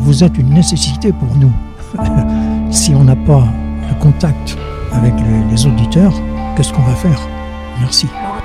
vous êtes une nécessité pour nous. Si on n'a pas le contact avec les auditeurs, qu'est-ce qu'on va faire? Merci.